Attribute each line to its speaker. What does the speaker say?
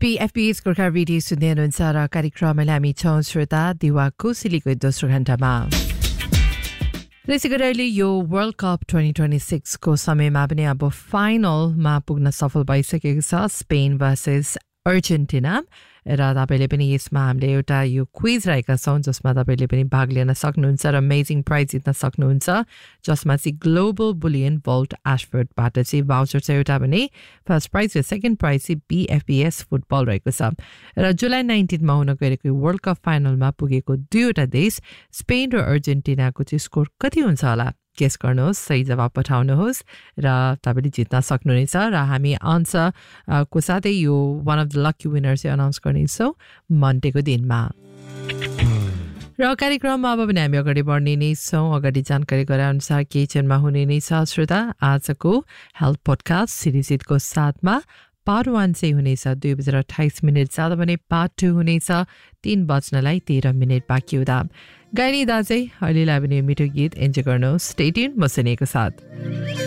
Speaker 1: BFBS Gorkha radio सुन्दै हुनुहुन्छ र कार्यक्रममा हामी छौँ श्रोता दिवाको सिलीको दोस्रो घण्टामा। त्यसै गरी अहिले यो वर्ल्ड कप 2026 को समयमा पनि अब फाइनलमा पुग्न सफल भइसकेको छ स्पेन भर्सेस अर्जेन्टिना र तपाईले पनि यसमा हामीले एउटा यो क्विज राखेका छौँ जसमा तपाईले पनि भाग लिन सक्नुहुन्छ र अमेजिङ प्राइज जित्न सक्नुहुन्छ जसमा चाहिँ ग्लोबल बुलियन भोल्ट एशफोर्डबाट चाहिँ भाउचर छ एउटा भने फर्स्ट प्राइज र सेकेन्ड प्राइज चाहिँ BFBS फुटबल रहेको छ र जुलाई 19 मा हुन गएको वर्ल्ड कप फाइनलमा पुगेको दुईवटा देश स्पेन र अर्जेन्टिनाको चाहिँ स्कोर कति हुन्छ होला गेस गर्नुहोस् सही जवाब पठाउनुहोस् र तपाईले जित्न सक्नुहुनेछ र हामी आन्सर को साथै यो one of the lucky winner चाहिँ अनाउन्स गर्नेछौँ मन्डेको दिनमा। र कार्यक्रममा अब पनि हामी अगाडि बढ्ने नै छौँ। अगाडि जानकारी गराएअनुसार किचनमा हुने नै छ श्रोता आजको हेल्थ पोडकास्ट सिरिजको साथमा पार्ट 1 चाहिँ हुनेछ 2:28 जाँदा भने पार्ट 2 हुनेछ 3:13 बाँकी हुँदा। गाइनी दाजै अहिलेलाई पनि मिठो गीत इन्जोय गर्नुहोस्। स्टे ट्युन म सुनेको साथ।